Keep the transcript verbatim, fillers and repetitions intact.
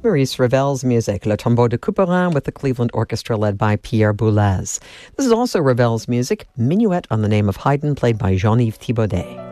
Maurice Ravel's music, Le Tombeau de Couperin, with the Cleveland Orchestra led by Pierre Boulez. This is also Ravel's music, Minuet on the Name of Haydn, played by Jean-Yves Thibaudet.